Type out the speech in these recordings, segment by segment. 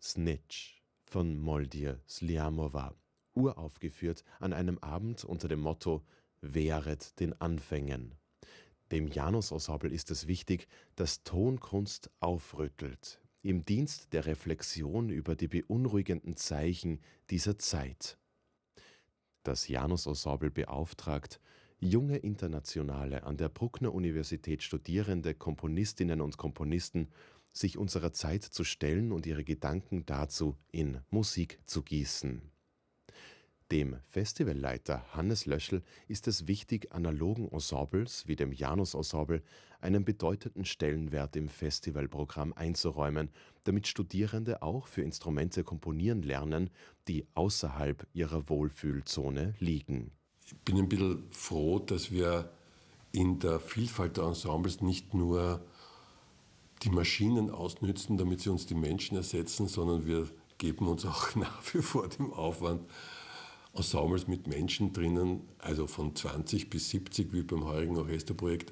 Snitch von Moldir Sliamova, uraufgeführt an einem Abend unter dem Motto »Wehret den Anfängen«. Dem Janus-Ensemble ist es wichtig, dass Tonkunst aufrüttelt, im Dienst der Reflexion über die beunruhigenden Zeichen dieser Zeit. Das Janus-Ensemble beauftragt junge internationale, an der Bruckner-Universität studierende Komponistinnen und Komponisten, sich unserer Zeit zu stellen und ihre Gedanken dazu in Musik zu gießen. Dem Festivalleiter Hannes Löschl ist es wichtig, analogen Ensembles wie dem Janus-Ensemble einen bedeutenden Stellenwert im Festivalprogramm einzuräumen, damit Studierende auch für Instrumente komponieren lernen, die außerhalb ihrer Wohlfühlzone liegen. Ich bin ein bisschen froh, dass wir in der Vielfalt der Ensembles nicht nur die Maschinen ausnützen, damit sie uns die Menschen ersetzen, sondern wir geben uns auch nach wie vor dem Aufwand, Ensembles mit Menschen drinnen, also von 20 bis 70 wie beim heurigen Orchesterprojekt,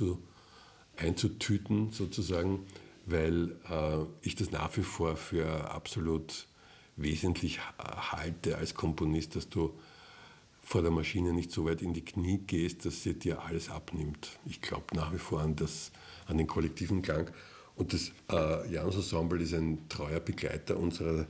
einzutüten sozusagen, weil ich das nach wie vor für absolut wesentlich halte als Komponist, dass du vor der Maschine nicht so weit in die Knie gehst, dass sie dir alles abnimmt. Ich glaube nach wie vor an den kollektiven Klang. Und das Janus-Ensemble ist ein treuer Begleiter unserer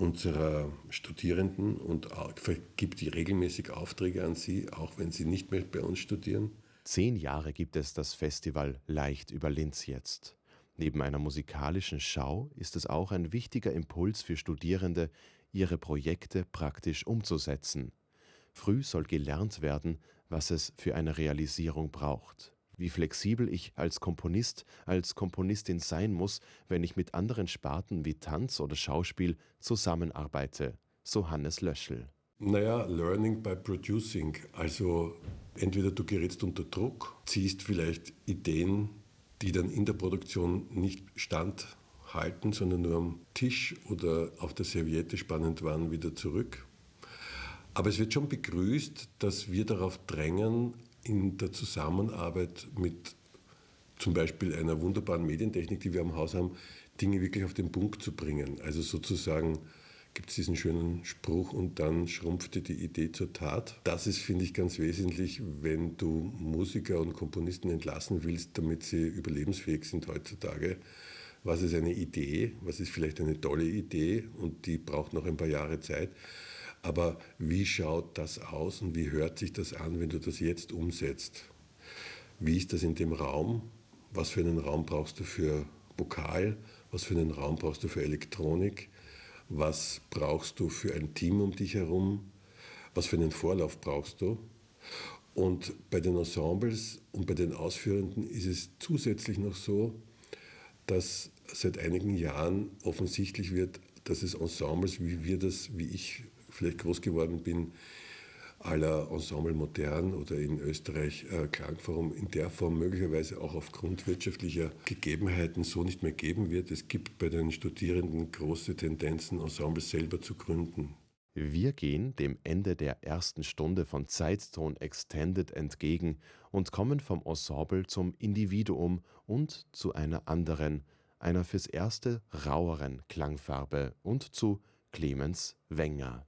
Studierenden und gibt die regelmäßig Aufträge an sie, auch wenn sie nicht mehr bei uns studieren. 10 Jahre gibt es das Festival Leicht über Linz jetzt. Neben einer musikalischen Schau ist es auch ein wichtiger Impuls für Studierende, ihre Projekte praktisch umzusetzen. Früh soll gelernt werden, was es für eine Realisierung braucht. Wie flexibel ich als Komponist, als Komponistin sein muss, wenn ich mit anderen Sparten wie Tanz oder Schauspiel zusammenarbeite, so Hannes Löschl. Naja, learning by producing. Also entweder du gerätst unter Druck, ziehst vielleicht Ideen, die dann in der Produktion nicht standhalten, sondern nur am Tisch oder auf der Serviette spannend waren, wieder zurück. Aber es wird schon begrüßt, dass wir darauf drängen, in der Zusammenarbeit mit zum Beispiel einer wunderbaren Medientechnik, die wir am Haus haben, Dinge wirklich auf den Punkt zu bringen. Also sozusagen gibt es diesen schönen Spruch und dann schrumpfte die Idee zur Tat. Das ist, finde ich, ganz wesentlich, wenn du Musiker und Komponisten entlassen willst, damit sie überlebensfähig sind heutzutage. Was ist eine Idee? Was ist vielleicht eine tolle Idee? Und die braucht noch ein paar Jahre Zeit. Aber wie schaut das aus und wie hört sich das an, wenn du das jetzt umsetzt? Wie ist das in dem Raum? Was für einen Raum brauchst du für Vokal? Was für einen Raum brauchst du für Elektronik? Was brauchst du für ein Team um dich herum? Was für einen Vorlauf brauchst du? Und bei den Ensembles und bei den Ausführenden ist es zusätzlich noch so, dass seit einigen Jahren offensichtlich wird, dass es Ensembles, wie ich vielleicht groß geworden bin, à la Ensemble Modern oder in Österreich Klangforum, in der Form möglicherweise auch aufgrund wirtschaftlicher Gegebenheiten so nicht mehr geben wird. Es gibt bei den Studierenden große Tendenzen, Ensembles selber zu gründen. Wir gehen dem Ende der ersten Stunde von Zeitton Extended entgegen und kommen vom Ensemble zum Individuum und zu einer anderen, einer fürs Erste raueren Klangfarbe und zu Clemens Wenger.